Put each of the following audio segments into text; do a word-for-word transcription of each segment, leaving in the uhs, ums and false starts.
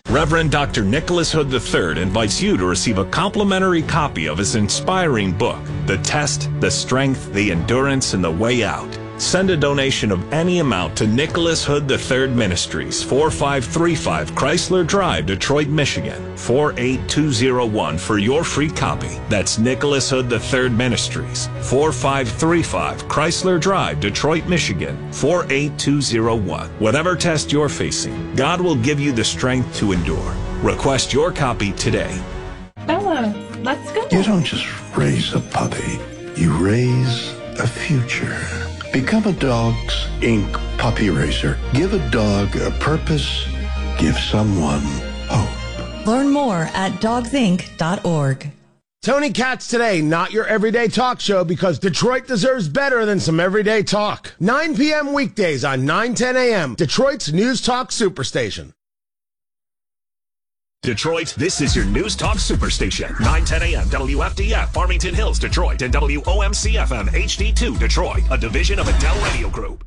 Reverend Doctor Nicholas Hood the third invites you to receive a complimentary copy of his inspiring book, The Test, the Strength, the Endurance, and the Way Out. Send a donation of any amount to Nicholas Hood the third Ministries, four five three five Chrysler Drive, Detroit, Michigan, four eight two zero one for your free copy. That's Nicholas Hood the third Ministries, four five three five Chrysler Drive, Detroit, Michigan, four eight two zero one. Whatever test you're facing, God will give you the strength to endure. Request your copy today. Bella, let's go. You don't just raise a puppy, you raise a future. Become a Dogs Incorporated puppy raiser. Give a dog a purpose. Give someone hope. Learn more at dogs inc dot org. Tony Katz Today, not your everyday talk show, because Detroit deserves better than some everyday talk. nine p.m. weekdays on nine ten a.m. Detroit's News Talk Superstation. Detroit, this is your News Talk Superstation. nine ten a.m. W F D F, Farmington Hills, Detroit, and W O M C F M H D two, Detroit, a division of Adele Radio Group.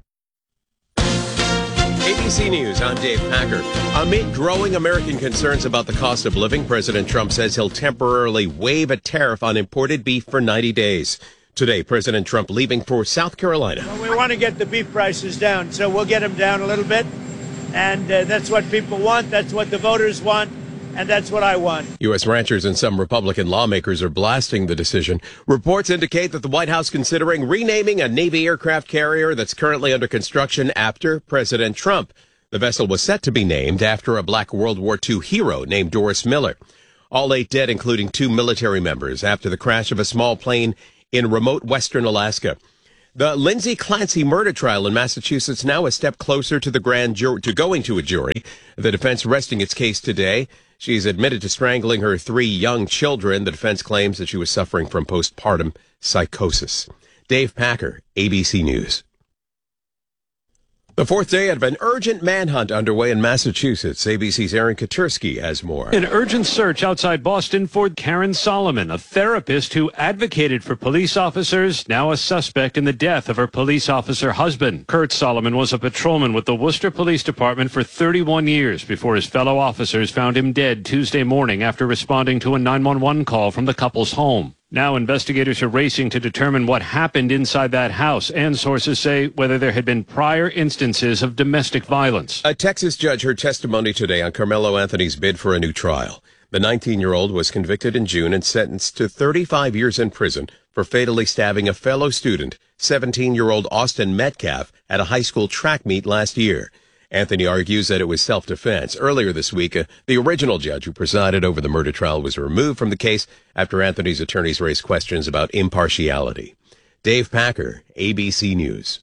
A B C News, I'm Dave Packer. Amid growing American concerns about the cost of living, President Trump says he'll temporarily waive a tariff on imported beef for ninety days. Today, President Trump leaving for South Carolina. Well, we want to get the beef prices down, so we'll get them down a little bit. And uh, that's what people want. That's what the voters want. And that's what I want. U S ranchers and some Republican lawmakers are blasting the decision. Reports indicate that the White House considering renaming a Navy aircraft carrier that's currently under construction after President Trump. The vessel was set to be named after a black World War Two hero named Doris Miller. All eight dead, including two military members, after the crash of a small plane in remote western Alaska. The Lindsay Clancy murder trial in Massachusetts now a step closer to the grand jury, to going to a jury. The defense resting its case today. She's admitted to strangling her three young children. The defense claims that she was suffering from postpartum psychosis. Dave Packer, A B C News. The fourth day of an urgent manhunt underway in Massachusetts. A B C's Aaron Katursky has more. An urgent search outside Boston for Karen Solomon, a therapist who advocated for police officers, now a suspect in the death of her police officer husband. Kurt Solomon was a patrolman with the Worcester Police Department for thirty-one years before his fellow officers found him dead Tuesday morning after responding to a nine one one call from the couple's home. Now investigators are racing to determine what happened inside that house, and sources say whether there had been prior instances of domestic violence. A Texas judge heard testimony today on Carmelo Anthony's bid for a new trial. The nineteen-year-old was convicted in June and sentenced to thirty-five years in prison for fatally stabbing a fellow student, seventeen-year-old Austin Metcalf, at a high school track meet last year. Anthony argues that it was self-defense. Earlier this week, uh, the original judge who presided over the murder trial was removed from the case after Anthony's attorneys raised questions about impartiality. Dave Packer, A B C News.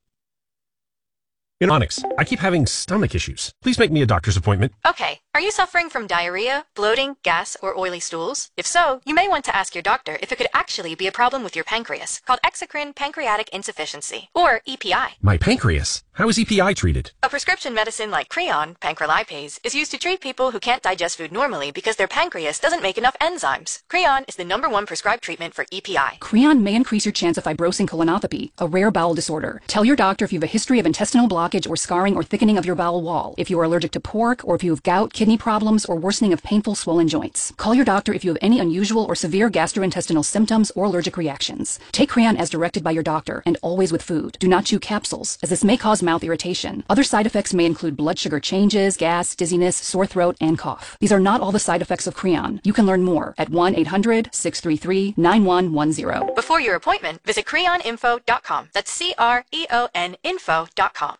Onyx, I keep having stomach issues. Please make me a doctor's appointment. Okay. Are you suffering from diarrhea, bloating, gas, or oily stools? If so, you may want to ask your doctor if it could actually be a problem with your pancreas, called exocrine pancreatic insufficiency, or E P I. My pancreas? How is E P I treated? A prescription medicine like Creon, pancrelipase, is used to treat people who can't digest food normally because their pancreas doesn't make enough enzymes. Creon is the number one prescribed treatment for E P I. Creon may increase your chance of fibrosing colonopathy, a rare bowel disorder. Tell your doctor if you have a history of intestinal blockage or scarring or thickening of your bowel wall, if you are allergic to pork, or if you have gout, kidney problems, or worsening of painful swollen joints. Call your doctor if you have any unusual or severe gastrointestinal symptoms or allergic reactions. Take Creon as directed by your doctor, and always with food. Do not chew capsules, as this may cause mouth irritation. Other side effects may include blood sugar changes, gas, dizziness, sore throat, and cough. These are not all the side effects of Creon. You can learn more at one eight hundred, six three three, nine one one zero. Before your appointment, visit creon info dot com. That's C R E O N info dot com.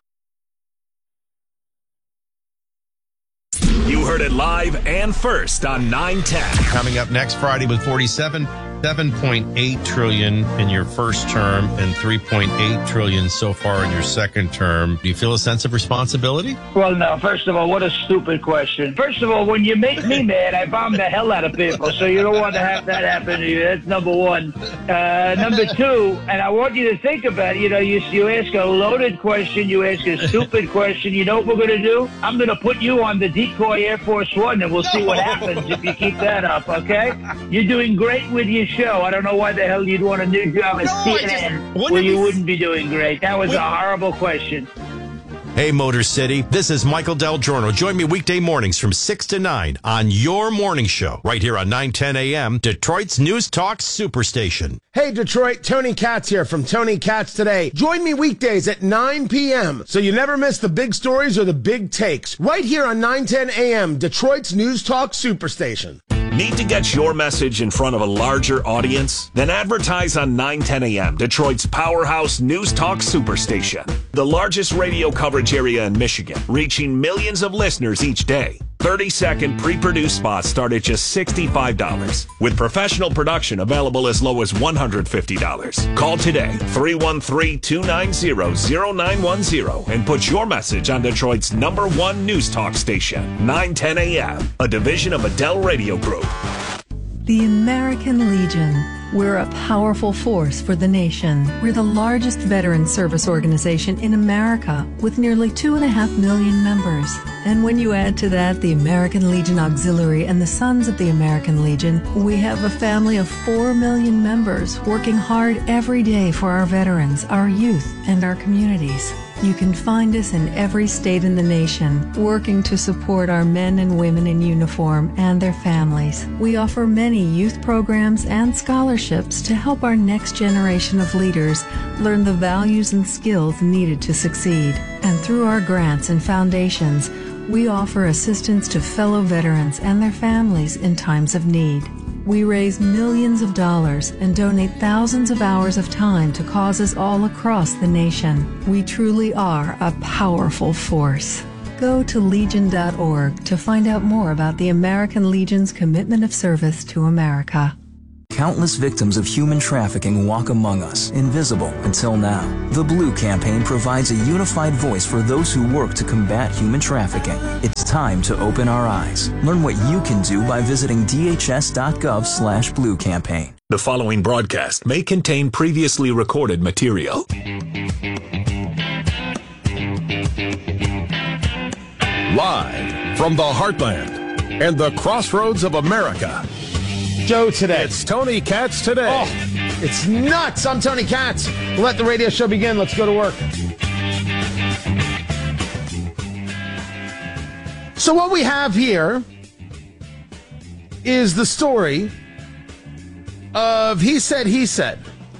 You heard it live and first on nine ten. Coming up next Friday with forty-seven, seven point eight trillion dollars in your first term and three point eight trillion dollars so far in your second term. Do you feel a sense of responsibility? Well, no. First of all, what a stupid question. First of all, when you make me mad, I bomb the hell out of people, so you don't want to have that happen to you. That's number one. Uh, number two, and I want you to think about it, you know, you, you ask a loaded question, you ask a stupid question, you know what we're going to do? I'm going to put you on the decoy Air Force One, and we'll see what happens if you keep that up, okay? You're doing great with your show. I don't know why the hell you'd want a new job at No, C N N just, where you be... wouldn't be doing great. That was Wait. a horrible question. Hey, Motor City, this is Michael Del Giorno. Join me weekday mornings from six to nine on your morning show, right here on nine ten a.m., Detroit's News Talk Superstation. Hey, Detroit, Tony Katz here from Tony Katz Today. Join me weekdays at nine p.m. so you never miss the big stories or the big takes, right here on nine ten a.m., Detroit's News Talk Superstation. Need to get your message in front of a larger audience? Then advertise on nine ten a.m., Detroit's powerhouse News Talk Superstation. The largest radio coverage area in Michigan, reaching millions of listeners each day. thirty-second pre-produced spots start at just sixty-five dollars, with professional production available as low as one hundred fifty dollars. Call today, three one three, two nine zero, zero nine one zero, and put your message on Detroit's number one news talk station, nine ten a.m., a division of Adele Radio Group. The American Legion. We're a powerful force for the nation. We're the largest veteran service organization in America with nearly two and a half million members. And when you add to that the American Legion Auxiliary and the Sons of the American Legion, we have a family of four million members working hard every day for our veterans, our youth, and our communities. You can find us in every state in the nation, working to support our men and women in uniform and their families. We offer many youth programs and scholarships to help our next generation of leaders learn the values and skills needed to succeed. And through our grants and foundations, we offer assistance to fellow veterans and their families in times of need. We raise millions of dollars and donate thousands of hours of time to causes all across the nation. We truly are a powerful force. Go to legion dot org to find out more about the American Legion's commitment of service to America. Countless victims of human trafficking walk among us, invisible until now. The Blue Campaign provides a unified voice for those who work to combat human trafficking. It's time to open our eyes. Learn what you can do by visiting d h s dot gov slash blue campaign. The following broadcast may contain previously recorded material. Live from the heartland and the crossroads of America. Joe today. It's Tony Katz Today. Oh, it's nuts. I'm Tony Katz. Let the radio show begin. Let's go to work. So what we have here is the story of He Said, He Said.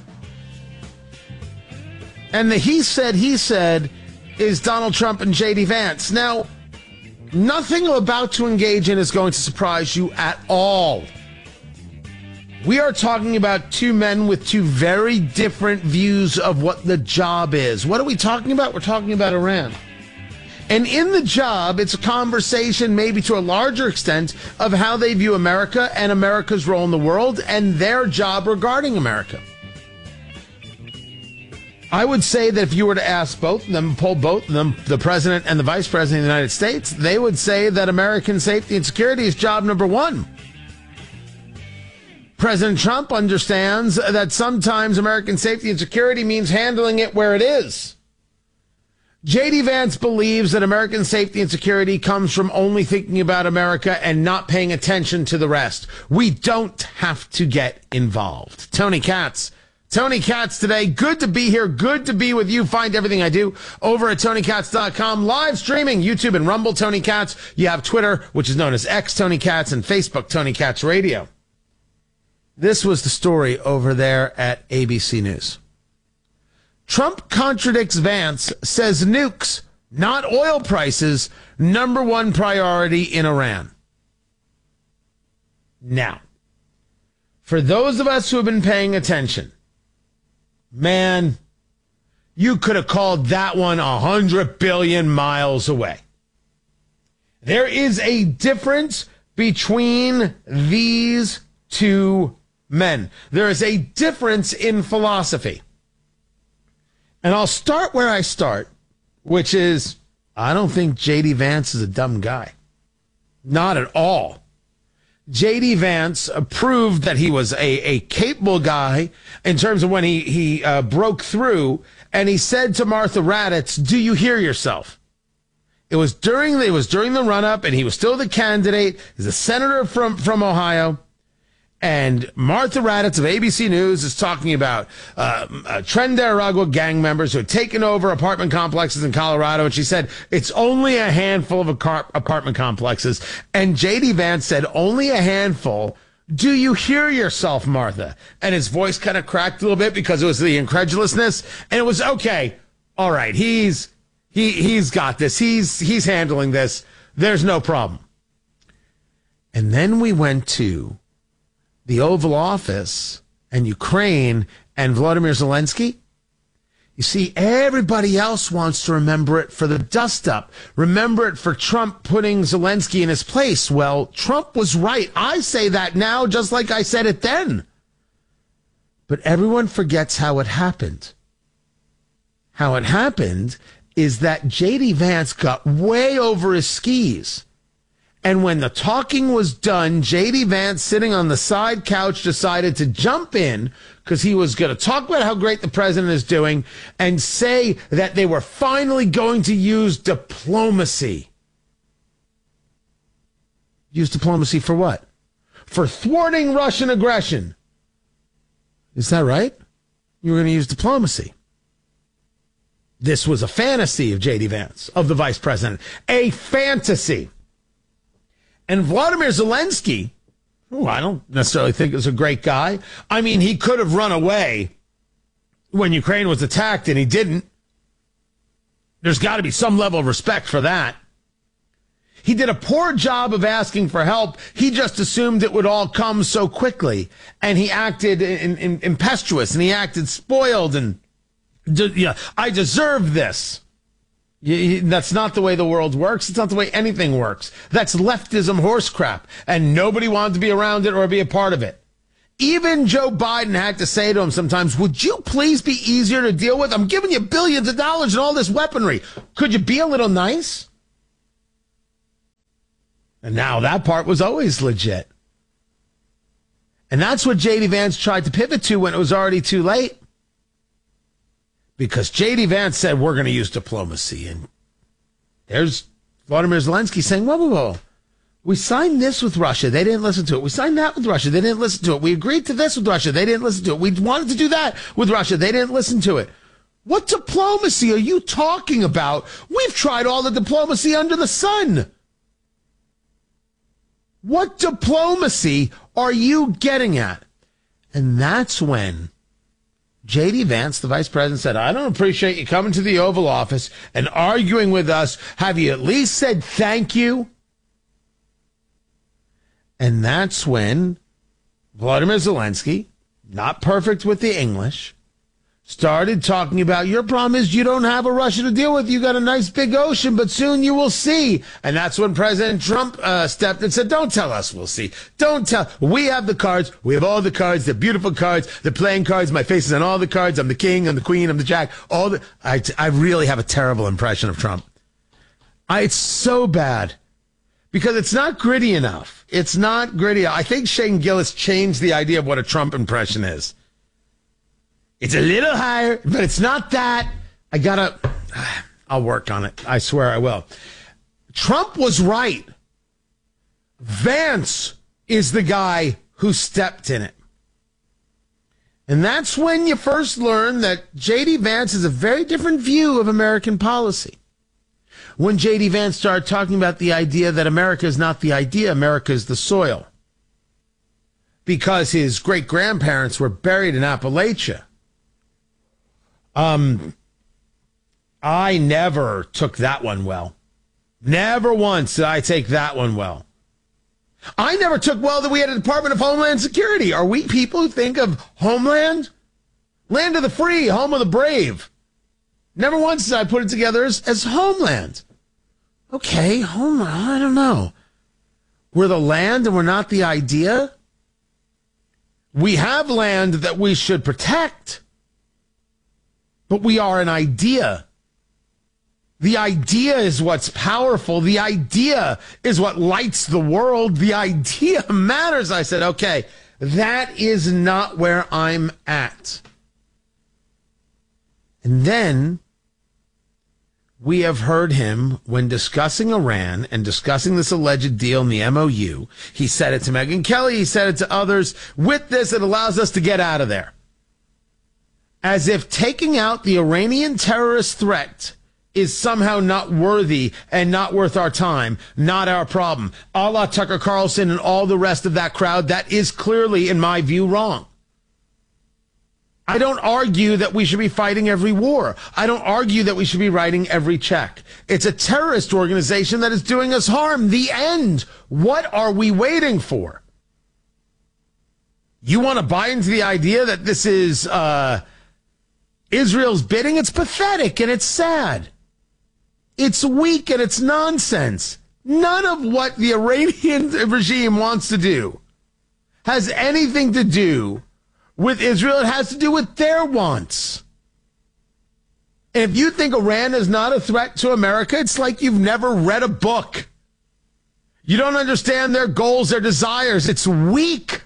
And the He Said, He Said is Donald Trump and J D Vance. Now, nothing I'm about to engage in is going to surprise you at all. We are talking about two men with two very different views of what the job is. What are we talking about? We're talking about Iran. And in the job, it's a conversation, maybe to a larger extent, of how they view America and America's role in the world and their job regarding America. I would say that if you were to ask both of them, poll both of them, the president and the vice president of the United States, they would say that American safety and security is job number one. President Trump understands that sometimes American safety and security means handling it where it is. J D Vance believes that American safety and security comes from only thinking about America and not paying attention to the rest. We don't have to get involved. Tony Katz. Tony Katz Today. Good to be here. Good to be with you. Find everything I do over at tony katz dot com. Live streaming, YouTube and Rumble, Tony Katz. You have Twitter, which is known as X Tony Katz, and Facebook, Tony Katz Radio. This was the story over there at A B C News. Trump contradicts Vance, says nukes, not oil prices, number one priority in Iran. Now, for those of us who have been paying attention, man, you could have called that one a hundred billion miles away. There is a difference between these two men. There is a difference in philosophy. And I'll start where I start, which is, I don't think J D Vance is a dumb guy. Not at all. J D Vance proved that he was a, a capable guy in terms of when he, he uh, broke through, and he said to Martha Raddatz, do you hear yourself? It was during the, it was during the run-up, and he was still the candidate. He's a senator from, from Ohio. And Martha Raddatz of A B C News is talking about uh, uh, Tren de Aragua gang members who had taken over apartment complexes in Colorado. And she said it's only a handful of acar- apartment complexes. And J D Vance said only a handful. Do you hear yourself, Martha? And his voice kind of cracked a little bit because it was the incredulousness. And it was, okay, all right, he's he he's got this. He's he's handling this. There's no problem. And then we went to the Oval Office and Ukraine and Volodymyr Zelensky. You see, everybody else wants to remember it for the dust-up. Remember it for Trump putting Zelensky in his place. Well, Trump was right. I say that now just like I said it then. But everyone forgets how it happened. How it happened is that J D Vance got way over his skis. And when the talking was done, J D Vance, sitting on the side couch, decided to jump in because he was going to talk about how great the president is doing and say that they were finally going to use diplomacy. Use diplomacy for what? For thwarting Russian aggression. Is that right? You were going to use diplomacy. This was a fantasy of J D Vance, of the vice president. A fantasy. And Vladimir Zelensky, who I don't necessarily think is a great guy. I mean, he could have run away when Ukraine was attacked, and he didn't. There's got to be some level of respect for that. He did a poor job of asking for help. He just assumed it would all come so quickly. And he acted in, in, impetuous, and he acted spoiled, and de- yeah, I deserve this. That's not the way the world works. It's not the way anything works. That's leftism horse crap, and nobody wanted to be around it or be a part of it. Even Joe Biden had to say to him sometimes, would you please be easier to deal with? I'm giving you billions of dollars and all this weaponry. Could you be a little nice? And now that part was always legit. And that's what J D Vance tried to pivot to when it was already too late. Because J D Vance said, we're going to use diplomacy. And there's Volodymyr Zelensky saying, whoa, whoa, whoa. We signed this with Russia. They didn't listen to it. We signed that with Russia. They didn't listen to it. We agreed to this with Russia. They didn't listen to it. We wanted to do that with Russia. They didn't listen to it. What diplomacy are you talking about? We've tried all the diplomacy under the sun. What diplomacy are you getting at? And that's when J D Vance, the vice president, said, I don't appreciate you coming to the Oval Office and arguing with us. Have you at least said thank you? And that's when Volodymyr Zelensky, not perfect with the English, started talking about, your problem is you don't have a Russia to deal with. You got a nice big ocean, but soon you will see. And that's when President Trump uh, stepped and said, don't tell us we'll see. Don't tell. We have the cards. We have all the cards. They're beautiful cards. They're playing cards. My face is on all the cards. I'm the king. I'm the queen. I'm the jack. All the. I, I really have a terrible impression of Trump. I, it's so bad because it's not gritty enough. It's not gritty. I think Shane Gillis changed the idea of what a Trump impression is. It's a little higher, but it's not that. I gotta, I'll work on it. I swear I will. Trump was right. Vance is the guy who stepped in it. And that's when you first learn that J D Vance has a very different view of American policy. When J D Vance started talking about the idea that America is not the idea, America is the soil. Because his great-grandparents were buried in Appalachia. Um, I never took that one well. Never once did I take that one well. I never took well that we had a Department of Homeland Security. Are we people who think of Homeland? Land of the free, home of the brave. Never once did I put it together as, as Homeland. Okay, Homeland, I don't know. We're the land and we're not the idea. We have land that we should protect. But we are an idea. The idea is what's powerful. The idea is what lights the world. The idea matters. I said, okay, that is not where I'm at. And then we have heard him when discussing Iran and discussing this alleged deal in the M O U. He said it to Megyn Kelly. He said it to others. With this, it allows us to get out of there. As if taking out the Iranian terrorist threat is somehow not worthy and not worth our time, not our problem. A la Tucker Carlson and all the rest of that crowd, that is clearly, in my view, wrong. I don't argue that we should be fighting every war. I don't argue that we should be writing every check. It's a terrorist organization that is doing us harm. The end. What are we waiting for? You want to buy into the idea that this is uh, Israel's bidding? It's pathetic and it's sad. It's weak and it's nonsense. None of what the Iranian regime wants to do has anything to do with Israel. It has to do with their wants. And if you think Iran is not a threat to America, it's like you've never read a book. You don't understand their goals, their desires. It's weak.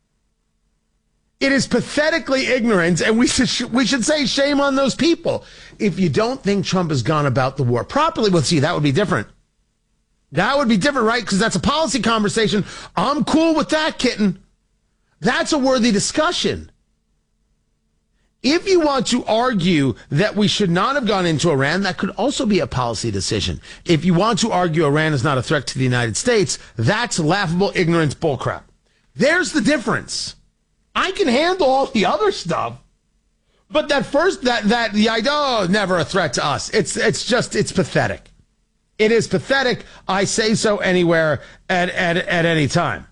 It is pathetically ignorant, and we should, we should say shame on those people. If you don't think Trump has gone about the war properly, well, see, that would be different. That would be different, right? Because that's a policy conversation. I'm cool with that, kitten. That's a worthy discussion. If you want to argue that we should not have gone into Iran, that could also be a policy decision. If you want to argue Iran is not a threat to the United States, that's laughable ignorance bullcrap. There's the difference. I can handle all the other stuff, but that first, that, that, the idea, oh, never a threat to us. It's, it's just, it's pathetic. It is pathetic. I say so anywhere at, at, at any time.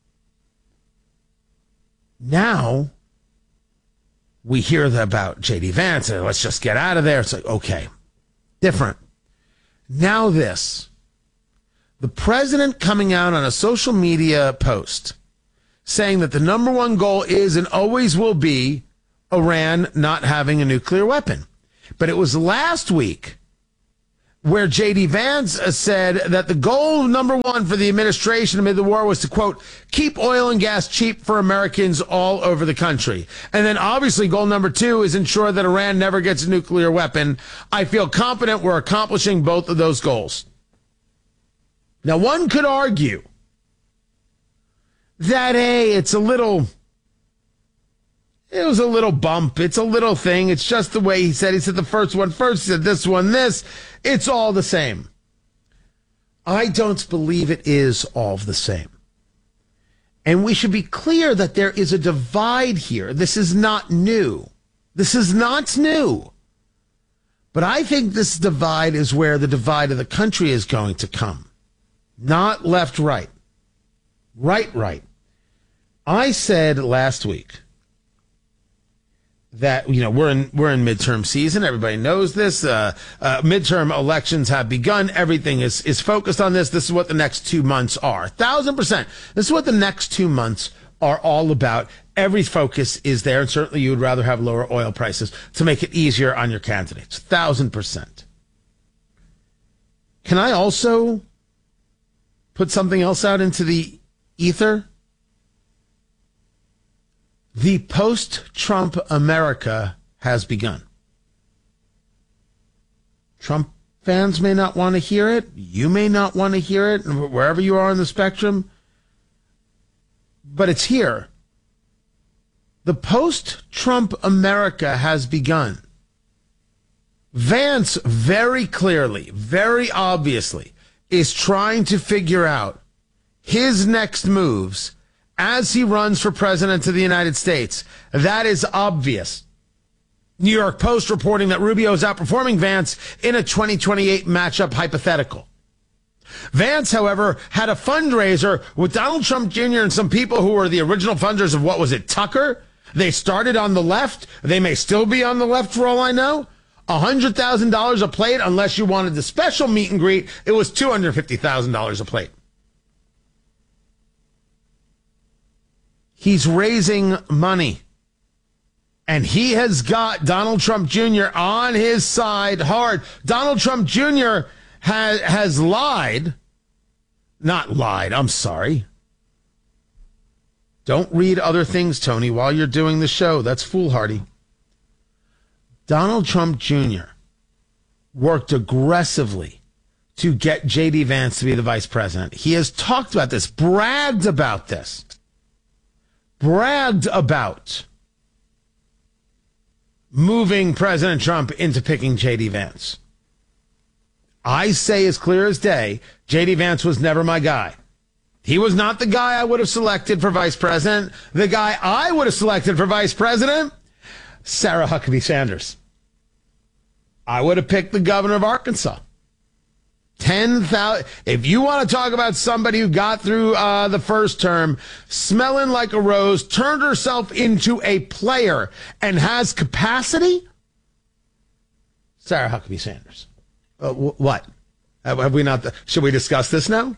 Now, we hear about J D Vance, and let's just get out of there. It's like, okay, different. Now this, the president coming out on a social media post saying that the number one goal is and always will be Iran not having a nuclear weapon. But it was last week where J D Vance said that the goal number one for the administration amid the war was to, quote, keep oil and gas cheap for Americans all over the country. And then obviously goal number two is ensure that Iran never gets a nuclear weapon. I feel confident we're accomplishing both of those goals. Now, one could argue that, hey, it's a little... It was a little bump. It's a little thing. It's just the way he said. He said the first one first. He said this one this. It's all the same. I don't believe it is all the same. And we should be clear that there is a divide here. This is not new. This is not new. But I think this divide is where the divide of the country is going to come. Not left, right. Right, right. I said last week that, you know, we're in we're in midterm season. Everybody knows this. Uh, uh, midterm elections have begun. Everything is is focused on this. This is what the next two months are. Thousand percent. This is what the next two months are all about. Every focus is there, and certainly you would rather have lower oil prices to make it easier on your candidates. Thousand percent. Can I also put something else out into the ether? The post-Trump America has begun. Trump fans may not want to hear it. You may not want to hear it, wherever you are on the spectrum. But it's here. The post-Trump America has begun. Vance very clearly, very obviously, is trying to figure out his next moves as he runs for president of the United States. That is obvious. New York Post reporting that Rubio is outperforming Vance in a twenty twenty-eight matchup hypothetical. Vance, however, had a fundraiser with Donald Trump Junior and some people who were the original funders of, what was it, Tucker? They started on the left. They may still be on the left for all I know. one hundred thousand dollars a plate, unless you wanted the special meet and greet. It was two hundred fifty thousand dollars a plate. He's raising money. And he has got Donald Trump Junior on his side hard. Donald Trump Junior has, has lied. Not lied, I'm sorry. Don't read other things, Tony, while you're doing the show. That's foolhardy. Donald Trump Junior worked aggressively to get J D. Vance to be the vice president. He has talked about this, bragged about this, bragged about moving President Trump into picking J D. Vance. I say as clear as day, J D. Vance was never my guy. He was not the guy I would have selected for vice president. The guy I would have selected for vice president, Sarah Huckabee Sanders. I would have picked the governor of Arkansas. ten thousand. If you want to talk about somebody who got through uh, the first term, smelling like a rose, turned herself into a player, and has capacity, Sarah Huckabee Sanders. Uh, w- what? Have, have we not? Th- should we discuss this now?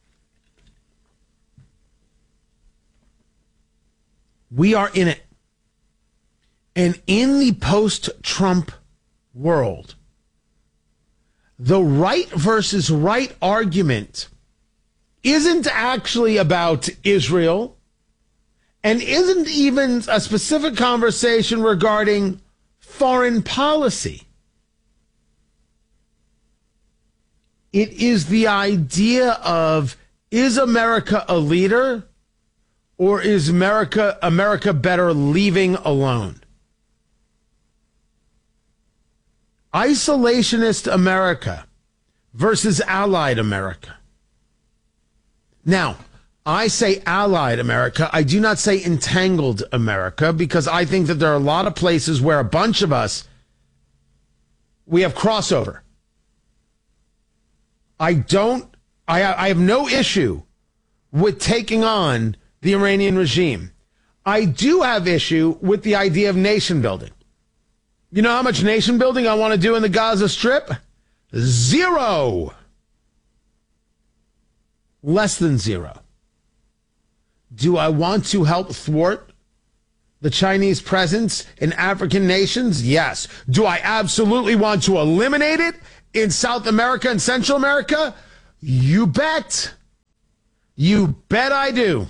We are in it. And in the post-Trump world, the right versus right argument isn't actually about Israel and isn't even a specific conversation regarding foreign policy. It is the idea of, is America a leader, or is America America better leaving alone? Isolationist America versus allied America. Now, I say allied America. I do not say entangled America, because I think that there are a lot of places where a bunch of us, we have crossover. I don't, I, I have no issue with taking on the Iranian regime. I do have issue with the idea of nation building. You know how much nation building I want to do in the Gaza Strip? Zero. Less than zero. Do I want to help thwart the Chinese presence in African nations? Yes. Do I absolutely want to eliminate it in South America and Central America? You bet. You bet I do.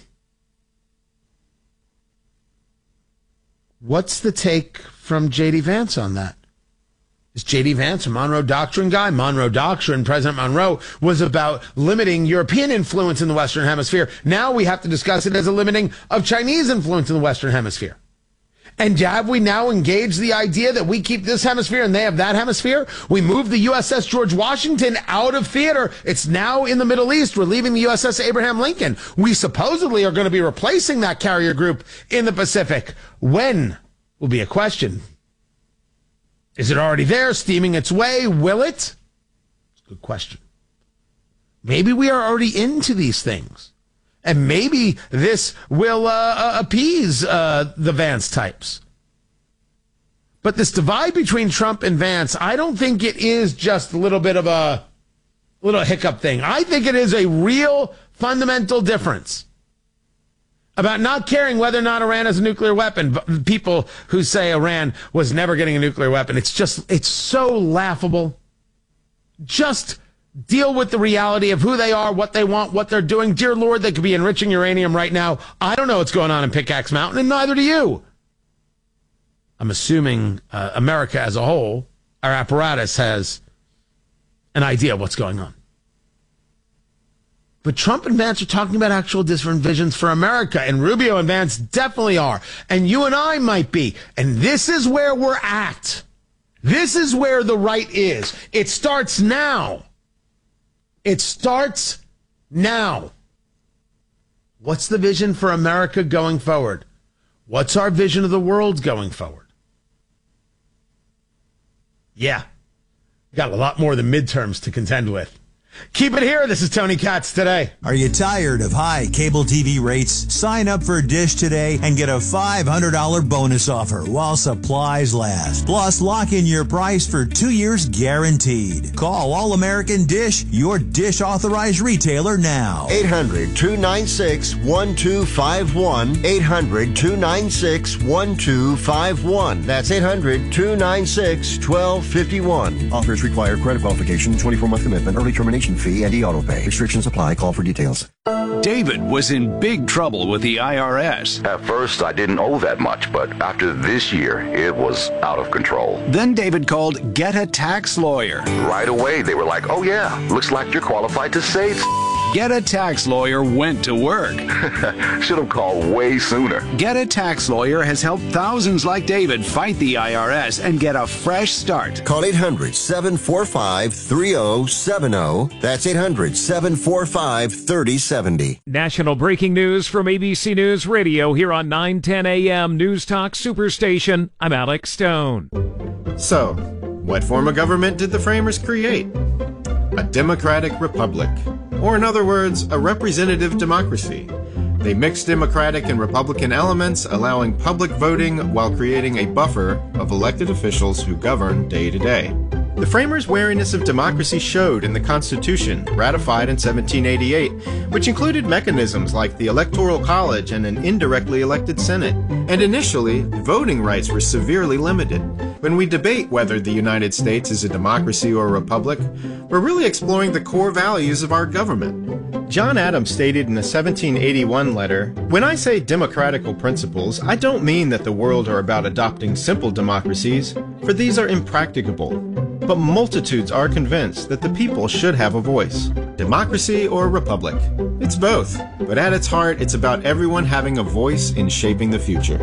What's the take from J D. Vance on that? Is J D. Vance a Monroe Doctrine guy? Monroe Doctrine, President Monroe, was about limiting European influence in the Western Hemisphere. Now we have to discuss it as a limiting of Chinese influence in the Western Hemisphere. And have we now engaged the idea that we keep this hemisphere and they have that hemisphere? We move the U S S George Washington out of theater. It's now in the Middle East. We're leaving the U S S Abraham Lincoln. We supposedly are going to be replacing that carrier group in the Pacific. When will be a question. Is it already there, steaming its way? Will it? It's a good question. Maybe we are already into these things. And maybe this will uh, appease uh, the Vance types. But this divide between Trump and Vance, I don't think it is just a little bit of a little hiccup thing. I think it is a real fundamental difference about not caring whether or not Iran has a nuclear weapon. But people who say Iran was never getting a nuclear weapon, it's just, it's so laughable. Just deal with the reality of who they are, what they want, what they're doing. Dear Lord, they could be enriching uranium right now. I don't know what's going on in Pickaxe Mountain, and neither do you. I'm assuming uh, America as a whole, our apparatus, has an idea of what's going on. But Trump and Vance are talking about actual different visions for America, and Rubio and Vance definitely are. And you and I might be. And this is where we're at. This is where the right is. It starts now. It starts now. What's the vision for America going forward? What's our vision of the world going forward? Yeah, got a lot more than midterms to contend with. Keep it here. This is Tony Katz Today. Are you tired of high cable T V rates? Sign up for Dish today and get a five hundred dollars bonus offer while supplies last. Plus, lock in your price for two years guaranteed. Call All American Dish, your Dish authorized retailer now. eight hundred, two nine six, one two five one. eight hundred, two nine six, one two five one. That's eight hundred, two nine six, one two five one. Offers require credit qualification, twenty-four month commitment, early termination agent fee, and e-auto pay. Restrictions apply. Call for details. David was in big trouble with the I R S. At first, I didn't owe that much, but after this year, it was out of control. Then David called Get a Tax Lawyer. Right away, they were like, oh yeah, looks like you're qualified to save. Get a Tax Lawyer went to work. Should have called way sooner. Get a Tax Lawyer has helped thousands like David fight the I R S and get a fresh start. Call eight hundred, seven four five, three zero seven zero. That's eight hundred, seven four five, three zero seven zero. National breaking news from A B C News Radio here on nine ten A M News Talk Superstation. I'm Alex Stone. So, what form of government did the framers create? A democratic republic. Or in other words, a representative democracy. They mixed democratic and republican elements, allowing public voting while creating a buffer of elected officials who govern day to day. The framers' wariness of democracy showed in the Constitution, ratified in seventeen eighty-eight, which included mechanisms like the Electoral College and an indirectly elected Senate. And initially, voting rights were severely limited. When we debate whether the United States is a democracy or a republic, we're really exploring the core values of our government. John Adams stated in a seventeen eighty-one letter, "When I say democratical principles, I don't mean that the world are about adopting simple democracies, for these are impracticable. But multitudes are convinced that the people should have a voice. Democracy or republic? It's both. But at its heart, it's about everyone having a voice in shaping the future."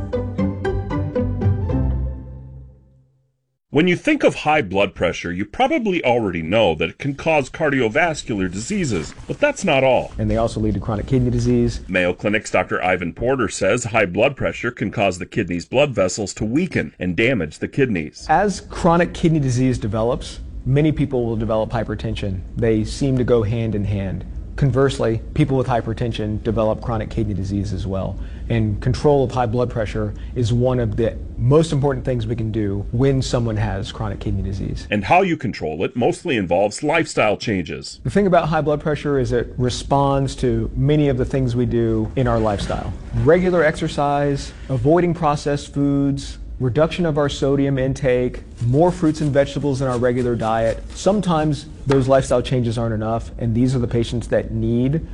When you think of high blood pressure, you probably already know that it can cause cardiovascular diseases, but that's not all. And they also lead to chronic kidney disease. Mayo Clinic's Doctor Ivan Porter says high blood pressure can cause the kidney's blood vessels to weaken and damage the kidneys. As chronic kidney disease develops, many people will develop hypertension. They seem to go hand in hand. Conversely, people with hypertension develop chronic kidney disease as well. And control of high blood pressure is one of the most important things we can do when someone has chronic kidney disease. And how you control it mostly involves lifestyle changes. The thing about high blood pressure is it responds to many of the things we do in our lifestyle. Regular exercise, avoiding processed foods, reduction of our sodium intake, more fruits and vegetables in our regular diet. Sometimes those lifestyle changes aren't enough, and these are the patients that need